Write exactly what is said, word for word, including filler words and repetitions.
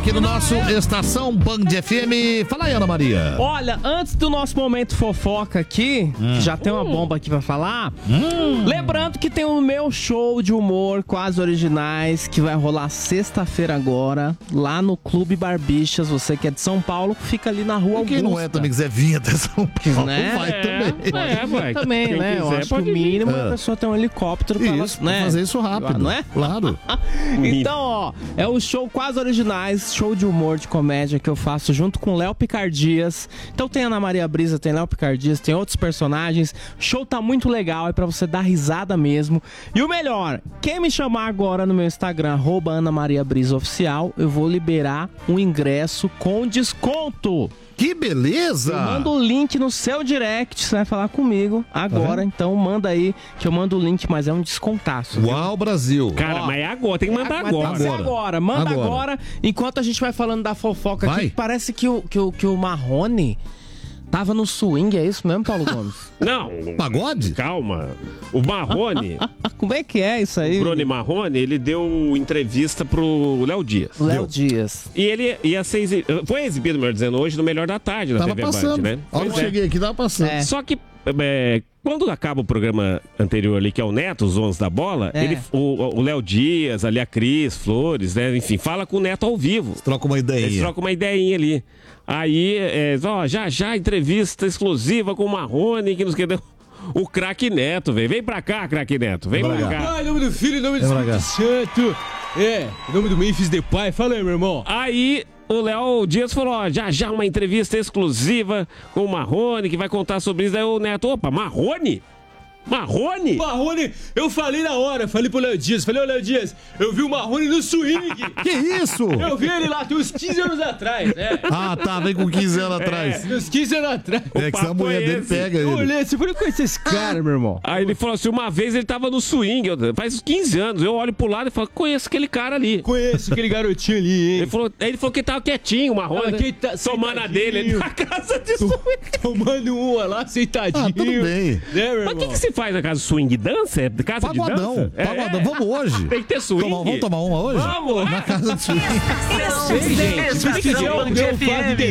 aqui no nosso Estação Band F M. Fala aí, Ana Maria. Olha, antes do nosso momento fofoca aqui, hum. que já tem uma bomba aqui pra falar, hum. lembrando que tem o meu show de humor Quase Originais, que vai rolar sexta-feira agora, lá no Clube Barbixas. Você que é de São Paulo, fica ali na Rua Augusta. Quem não é também quiser vir até São Paulo, né? vai é, também. É, vai também, Quem né? Quiser, Eu acho que o mínimo é a pessoa ter um helicóptero pra isso, ela, né? fazer isso rápido. Não é? Claro. Então, ó, é o show Quase Originais, show de humor, de comédia que eu faço junto com Léo Picardias. Então tem Ana Maria Brisa, tem Léo Picardias, tem outros personagens. O show tá muito legal, é pra você dar risada mesmo. E o melhor, quem me chamar agora no meu Instagram, arroba Ana Maria Brisa Oficial, eu vou liberar um ingresso com desconto. Que beleza! Eu mando o link no seu direct, você vai falar comigo agora, tá, então manda aí que eu mando o link, mas é um descontaço. Uau, Brasil! Cara, Ó, mas é agora, tem que mandar é, agora. Tem que ser agora, manda agora. agora, enquanto a gente vai falando da fofoca vai. aqui, parece que o, que o, que o Marrone tava no swing, é isso mesmo, Paulo Gomes? Não. Pagode? Calma. O Marrone... Como é que é isso aí? O Bruno Marrone, ele deu entrevista pro Léo Dias. Léo Dias. E ele ia ser exi... foi exibido, melhor dizendo, hoje no Melhor da Tarde, na tava T V passando. Band, né? Olha, eu cheguei aqui, tava passando. É. Só que... É, quando acaba o programa anterior ali, que é o Neto, os Onze da Bola, é. ele, o Léo Dias, ali a Cris, Flores, né? Enfim, fala com o Neto ao vivo. Troca uma ideinha. Eles trocam uma ideinha ali. Aí, é, ó, já já entrevista exclusiva com o Marrone, que nos quer... O craque Neto, velho. Vem pra cá, craque Neto. Vem pra, pra cá. Pai, em nome do Filho, em nome do Espírito Santo. É, em nome do Memphis Depay. Fala aí, meu irmão. Aí... O Léo Dias falou, ó, já já uma entrevista exclusiva com o Marrone, que vai contar sobre isso. Aí o Neto, opa, Marrone? Marrone? Marrone, eu falei na hora, falei pro Léo Dias, falei, ô Léo Dias, eu vi o Marrone no swing. Que isso? Eu vi ele lá, tem uns quinze anos atrás, né? Ah, tá, vem com quinze anos atrás. É, uns quinze anos atrás. É que essa mulher dele pega ele. Eu olhei, você foi conhecer esse cara, meu irmão. Aí ele falou assim, uma vez ele tava no swing, faz quinze anos, eu olho pro lado e falo, conheço aquele cara ali. Conheço aquele garotinho ali, hein? Ele falou, ele falou que tava quietinho, o Marrone, ah, tá, tomando a dele, ele na casa de swing. Tomando uma lá, sentadinho. Ah, tudo bem. Né, Mas o que, que se faz na casa de swing? Dança? É casa pagodão, de dança? Pagodão, é, vamos hoje. Tem que ter swing. Toma, vamos tomar uma hoje? Vamos. Na casa de swing. Sei, gente. Se quiser, eu faço